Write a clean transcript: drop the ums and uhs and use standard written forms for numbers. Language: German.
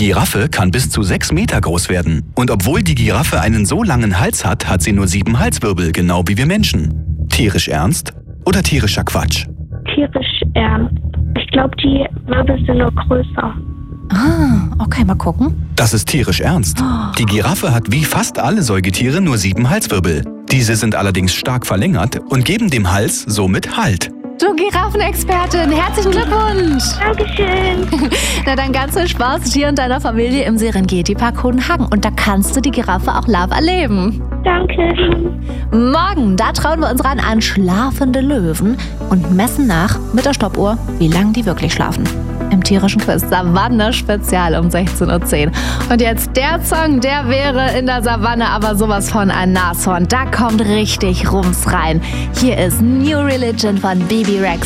Giraffe kann bis zu 6 Meter groß werden. Und obwohl die Giraffe einen so langen Hals hat, hat sie nur 7 Halswirbel, genau wie wir Menschen. Tierisch ernst oder tierischer Quatsch? Tierisch ernst. Ich glaube, die Wirbel sind nur größer. Okay, mal gucken. Das ist tierisch ernst. Die Giraffe hat wie fast alle Säugetiere nur 7 Halswirbel. Diese sind allerdings stark verlängert und geben dem Hals somit Halt. Du Giraffenexpertin, herzlichen Glückwunsch! Dankeschön. Na dann ganz viel Spaß dir und deiner Familie im Serengeti-Park Hodenhagen. Und da kannst du die Giraffe auch live erleben. Danke. Morgen, da trauen wir uns ran an schlafende Löwen und messen nach mit der Stoppuhr, wie lange die wirklich schlafen. Im tierischen Quiz Savanne Spezial um 16:10 Uhr. Und jetzt der Song, der wäre in der Savanne aber sowas von ein Nashorn. Da kommt richtig Rums rein. Hier ist New Religion von Baby Rex.